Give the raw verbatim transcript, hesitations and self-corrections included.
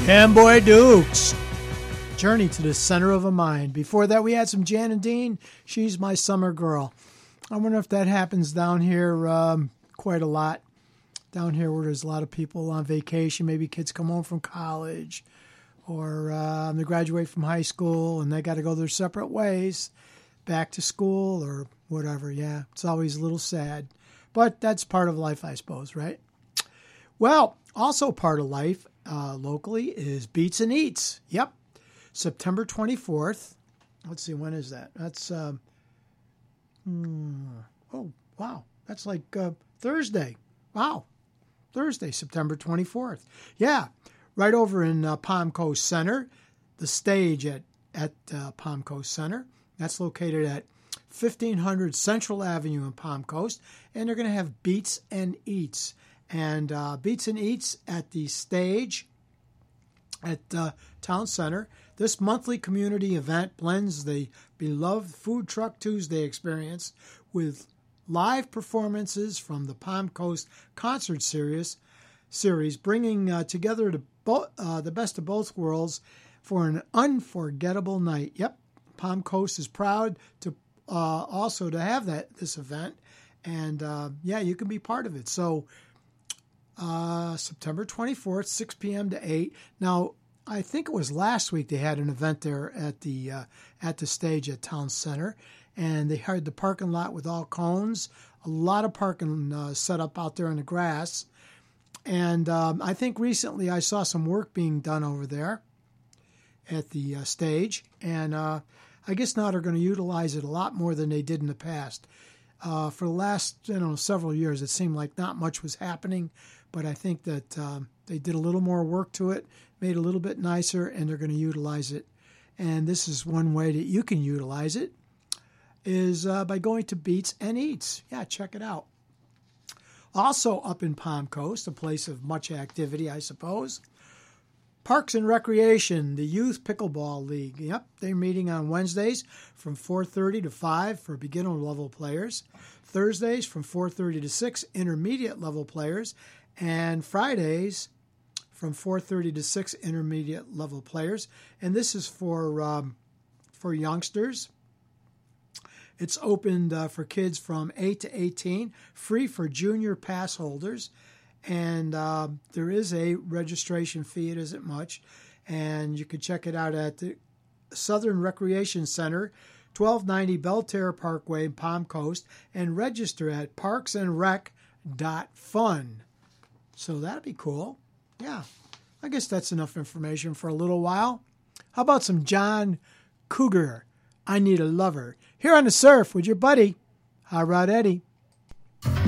Amboy Dukes. Journey to the Center of a Mind. Before that, we had some Jan and Dean. She's My Summer Girl. I wonder if that happens down here um, quite a lot. Down here where there's a lot of people on vacation. Maybe kids come home from college or uh, they graduate from high school and they got to go their separate ways back to school or whatever. Yeah, it's always a little sad. But that's part of life, I suppose, right? Well, also part of life uh, locally is Beats and Eats. Yep. September twenty-fourth. Let's see, when is that? That's, um, hmm, oh, wow. That's like uh, Thursday. Wow. Thursday, September twenty-fourth. Yeah, right over in uh, Palm Coast Center, the stage at, at uh, Palm Coast Center. That's located at fifteen hundred Central Avenue in Palm Coast. And they're going to have Beats and Eats. And uh, Beats and Eats at the stage at uh, Town Center. This monthly community event blends the beloved Food Truck Tuesday experience with live performances from the Palm Coast Concert Series, series bringing uh, together the, bo- uh, the best of both worlds for an unforgettable night. Yep, Palm Coast is proud to uh, also to have that this event, and uh, yeah, you can be part of it. So uh, September twenty-fourth, six p.m. to eight. Now, I think it was last week they had an event there at the uh, at the stage at Town Center, and they had the parking lot with all cones, a lot of parking uh, set up out there in the grass. And um, I think recently I saw some work being done over there at the uh, stage, and uh, I guess now they're going to utilize it a lot more than they did in the past. Uh, for the last you know several years, it seemed like not much was happening, but I think that um, they did a little more work to it, made it a little bit nicer, and they're going to utilize it. And this is one way that you can utilize it, is uh, by going to Beats and Eats. Yeah, check it out. Also up in Palm Coast, a place of much activity, I suppose, Parks and Recreation, the Youth Pickleball League. Yep, they're meeting on Wednesdays from four thirty to five for beginner-level players, Thursdays from four thirty to six, intermediate-level players, and Fridays from four thirty to six, intermediate-level players. And this is for um, for youngsters. It's opened uh, for kids from eight to eighteen, free for junior pass holders. And uh, there is a registration fee. It isn't much. And you can check it out at the Southern Recreation Center, twelve ninety Belterre Parkway, Palm Coast, and register at parks and rec dot fun. So that'd be cool. Yeah, I guess that's enough information for a little while. How about some John Cougar, I Need a Lover, here on The Surf with your buddy, Hot Rod Eddie.